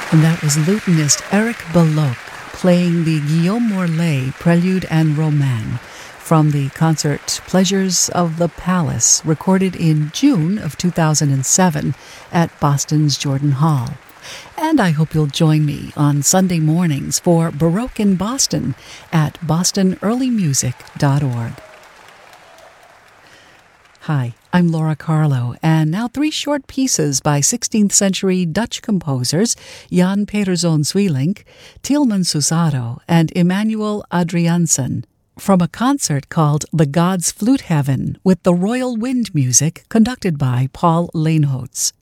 And that was lutenist Eric Belloc playing the Guillaume Morlet Prelude and Roman from the concert Pleasures of the Palace, recorded in June of 2007 at Boston's Jordan Hall. And I hope you'll join me on Sunday mornings for Baroque in Boston at bostonearlymusic.org. Hi, I'm Laura Carlo, and now 3 short pieces by 16th century Dutch composers Jan Pieterszoon Sweelinck, Tieleman Susado, and Emmanuel Adriaansen, from a concert called The Gods' Flute Heaven with the Royal Wind Music conducted by Paul Leenhoots.